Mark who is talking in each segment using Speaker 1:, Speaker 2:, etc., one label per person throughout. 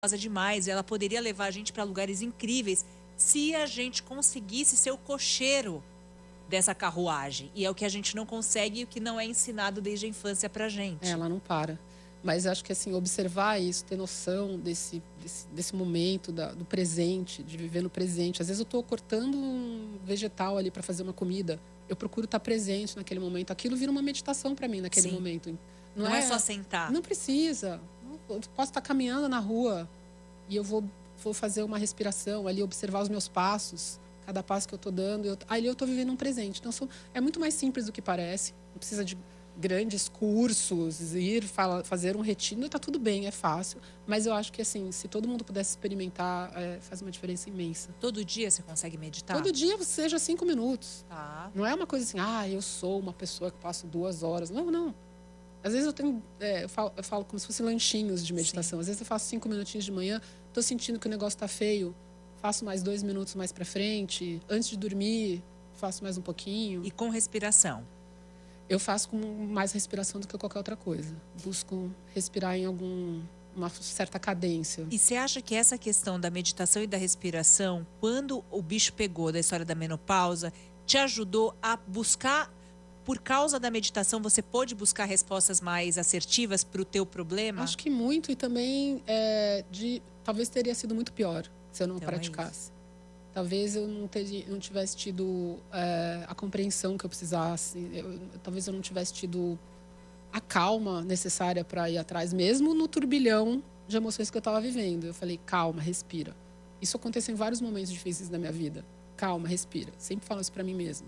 Speaker 1: demais. Ela poderia levar a gente para lugares incríveis se a gente conseguisse ser o cocheiro dessa carruagem. E é o que a gente não consegue e o que não é ensinado desde a infância pra gente.
Speaker 2: Ela não para. Mas acho que assim, observar isso, ter noção desse momento, do presente, de viver no presente. Às vezes eu estou cortando um vegetal ali para fazer uma comida. Eu procuro estar presente naquele momento. Aquilo vira uma meditação para mim naquele momento.
Speaker 1: Não é só sentar.
Speaker 2: Não precisa. Eu posso estar caminhando na rua e eu vou fazer uma respiração ali, observar os meus passos. Cada passo que eu estou dando, ali eu estou vivendo um presente. Então, é muito mais simples do que parece. Não precisa de grandes cursos, fazer um retiro, está tudo bem, é fácil. Mas eu acho que, assim, se todo mundo pudesse experimentar, faz uma diferença imensa.
Speaker 1: Todo dia você consegue meditar?
Speaker 2: Todo dia, seja 5 minutos.
Speaker 1: Tá.
Speaker 2: Não é uma coisa assim, eu sou uma pessoa que passo 2 horas. Não. Às vezes eu falo como se fossem lanchinhos de meditação. Sim. Às vezes eu faço 5 minutinhos de manhã, estou sentindo que o negócio está feio, faço mais 2 minutos mais para frente. Antes de dormir, faço mais um pouquinho.
Speaker 1: E com respiração?
Speaker 2: Eu faço com mais respiração do que qualquer outra coisa. Busco respirar em uma certa cadência.
Speaker 1: E você acha que essa questão da meditação e da respiração, quando o bicho pegou da história da menopausa, te ajudou a buscar, por causa da meditação, você pôde buscar respostas mais assertivas para o teu problema?
Speaker 2: Acho que muito, e também talvez teria sido muito pior se eu não praticasse. Talvez eu não tivesse tido a compreensão que eu precisasse. Talvez eu não tivesse tido a calma necessária para ir atrás, mesmo no turbilhão de emoções que eu estava vivendo. Eu falei, calma, respira. Isso aconteceu em vários momentos difíceis da minha vida. Calma, respira. Sempre falo isso para mim mesma.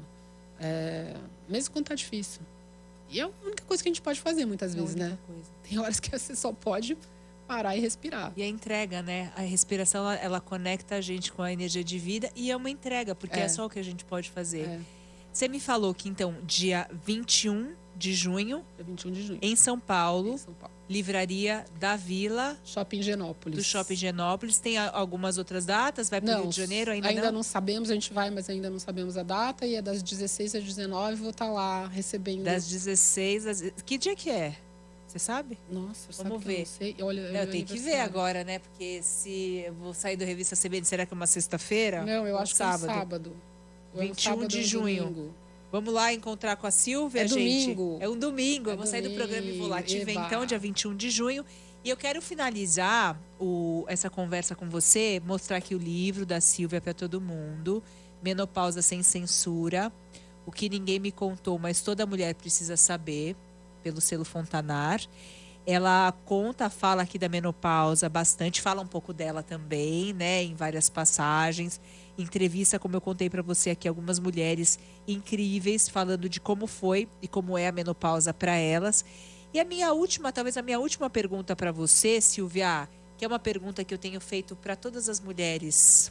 Speaker 2: Mesmo quando tá difícil. E é a única coisa que a gente pode fazer muitas vezes, né? Tem horas que você só pode parar e respirar.
Speaker 1: E a entrega, né? A respiração, ela conecta a gente com a energia de vida e é uma entrega, porque é só o que a gente pode fazer. Você me falou que, então, dia 21 de junho, em São Paulo, Livraria da Vila.
Speaker 2: Shopping Higienópolis.
Speaker 1: Do Shopping Higienópolis. Tem algumas outras datas? Vai para o Rio de Janeiro?
Speaker 2: Ainda não sabemos, a gente vai, mas ainda não sabemos a data. E é das 16 às 19, vou estar lá recebendo.
Speaker 1: Das 16 às... Que dia que é? Você sabe?
Speaker 2: Nossa,
Speaker 1: vamos ver.
Speaker 2: Eu não sei. Olha,
Speaker 1: eu tenho que ver agora, né? Porque se eu vou sair do Revista CBN, será que é uma sexta-feira?
Speaker 2: Não, eu acho que é um sábado.
Speaker 1: 21 de junho.
Speaker 2: Domingo.
Speaker 1: Vamos lá encontrar com a Silvia, gente?
Speaker 2: Domingo.
Speaker 1: É um domingo. Eu vou sair do programa e vou lá te ver, então, dia 21 de junho. E eu quero finalizar essa conversa com você, mostrar aqui o livro da Silvia para todo mundo. Menopausa Sem Censura. O que ninguém me contou, mas toda mulher precisa saber, pelo selo Fontanar. Ela fala aqui da menopausa bastante, fala um pouco dela também, né, em várias passagens. Entrevista, como eu contei para você aqui, algumas mulheres incríveis falando de como foi e como é a menopausa para elas. E talvez a minha última pergunta para você, Silvia, que é uma pergunta que eu tenho feito para todas as mulheres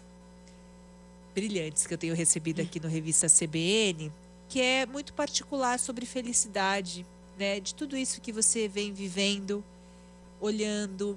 Speaker 1: brilhantes que eu tenho recebido aqui no Revista CBN, que é muito particular sobre felicidade, né? De tudo isso que você vem vivendo, olhando,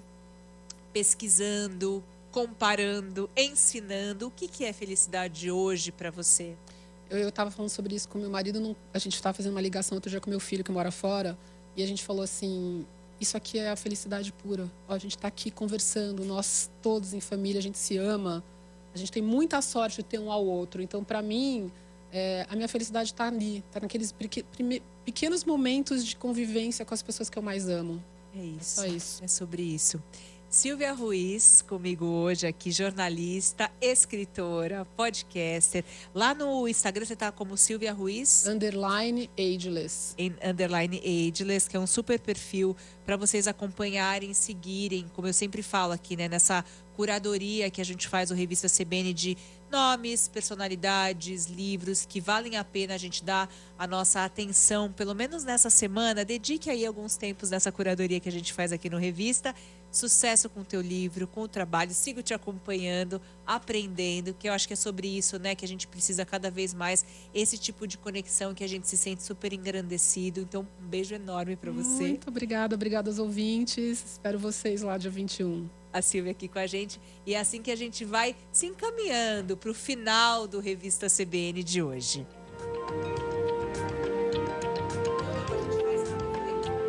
Speaker 1: pesquisando, comparando, ensinando. O que é felicidade hoje para você?
Speaker 2: Eu estava falando sobre isso com meu marido. A gente estava fazendo uma ligação outro dia com meu filho que mora fora. E a gente falou assim, isso aqui é a felicidade pura. A gente está aqui conversando, nós todos em família, a gente se ama. A gente tem muita sorte de ter um ao outro. Então, para mim, a minha felicidade está ali. Está naqueles pequenos momentos de convivência com as pessoas que eu mais amo.
Speaker 1: É isso.
Speaker 2: É só isso.
Speaker 1: É sobre isso. Silvia Ruiz, comigo hoje aqui, jornalista, escritora, podcaster. Lá no Instagram você tá como Silvia Ruiz?
Speaker 2: _ageless.
Speaker 1: _ageless, que é um super perfil para vocês acompanharem, seguirem, como eu sempre falo aqui, né? Nessa curadoria que a gente faz no Revista CBN de nomes, personalidades, livros que valem a pena a gente dar a nossa atenção, pelo menos nessa semana. Dedique aí alguns tempos nessa curadoria que a gente faz aqui no Revista. Sucesso com o teu livro, com o trabalho. Sigo te acompanhando, aprendendo, que eu acho que é sobre isso, né? Que a gente precisa cada vez mais, esse tipo de conexão que a gente se sente super engrandecido. Então, um beijo enorme para você.
Speaker 2: Muito obrigada. Obrigada aos ouvintes. Espero vocês lá dia 21.
Speaker 1: A Silvia aqui com a gente. E é assim que a gente vai se encaminhando para o final do Revista CBN de hoje.